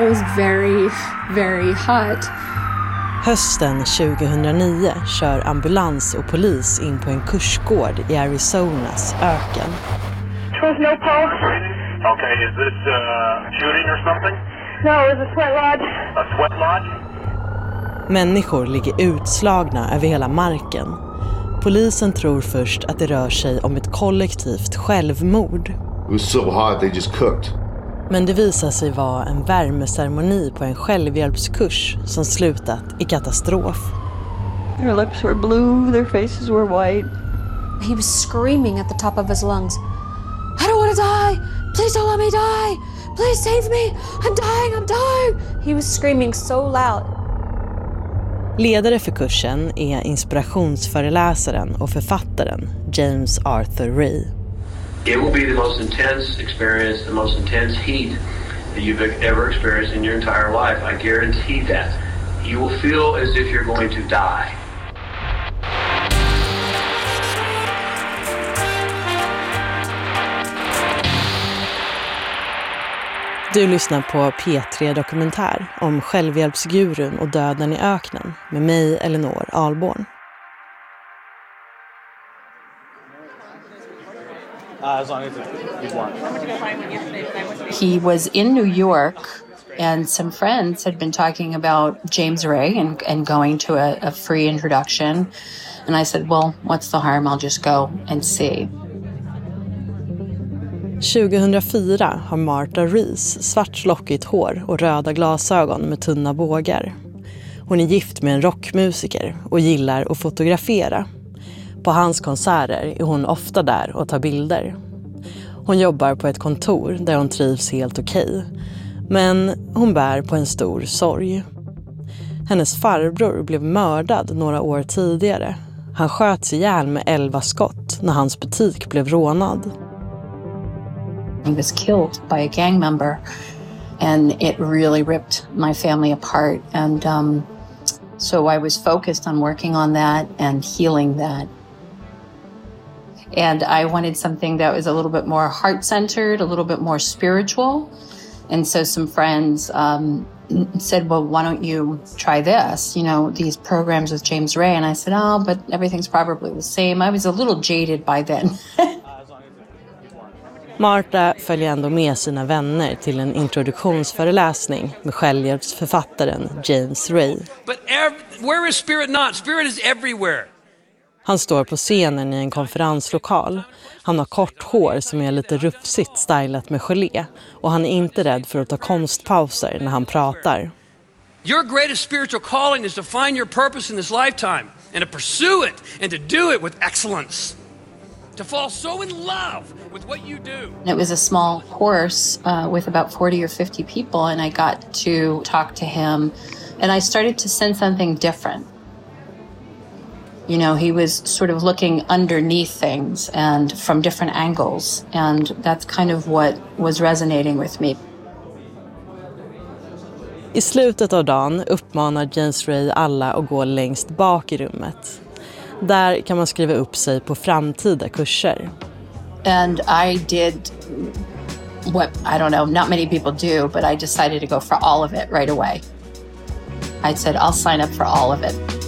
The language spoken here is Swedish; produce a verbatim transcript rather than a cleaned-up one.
It was very, very hot. Hösten tjugohundranio kör ambulans och polis in på en kursgård i Arizonas öken. There's no pulse. Okay, is this uh, shooting or something? No, it was a sweat lodge. A sweat lodge? Människor ligger utslagna över hela marken. Polisen tror först att det rör sig om ett kollektivt självmord. It was so hot they just cooked. Men det visar sig vara en värmeceremoni på en självhjälpskurs som slutat i katastrof. Their lips were blue, their faces were white. He was screaming at the top of his lungs. I don't want to die! Please don't let me die! Please save me! I'm dying, I'm dying! He was screaming so loud. Ledare för kursen är inspirationsföreläsaren och författaren James Arthur Ray. It will be the most intense experience, the most intense heat that you've ever experienced in your entire life. I guarantee that. You will feel as if you're going to die. Du lyssnar på P tre Dokumentär om självhjälpsgurun och döden i öknen med mig, Elinor Ahlborn. He was in New York, and some friends had been talking about James Ray and, and going to a, a free introduction. And I said, well, what's the harm? I'll just go and see. tjugohundrafyra har Martha Rees svartlockigt hår och röda glasögon med tunna bågar. Hon är gift med en rockmusiker och gillar att fotografera. På hans konserter är hon ofta där och tar bilder. Hon jobbar på ett kontor där hon trivs helt okej. Men hon bär på en stor sorg. Hennes farbror blev mördad några år tidigare. Han sköts ihjäl med elva skott när hans butik blev rånad. He was killed by a gang member, and it really ripped my family apart. And um, so I was focused on working on that and healing that. And I wanted something that was a little bit more heart-centered, a little bit more spiritual. And so some friends um, said, well, why don't you try this? You know, these programs with James Ray. And I said, oh, but everything's probably the same. I was a little jaded by then. Martha följer ändå med sina vänner till en introduktionsföreläsning med självhjälpsförfattaren James Ray. But ev- where is spirit not? Spirit is everywhere. Han står på scenen i en konferenslokal. Han har kort hår som är lite rufsigt stylat med gelé. Och han är inte rädd för att ta konstpauser när han pratar. Your greatest spiritual calling is to find your purpose in this lifetime and to pursue it and to do it with excellence. To fall so in love with what you do. And it was a small course uh, with about forty or fifty people, and I got to talk to him, and I started to sense something different. You know, he was sort of looking underneath things and from different angles, and that's kind of what was resonating with me. I slutet av dagen uppmanar James Ray alla att gå längst bak i rummet. Där kan man skriva upp sig på framtida kurser. And I did what, I don't know, not many people do, but I decided to go for all of it right away. I said, I'll sign up for all of it.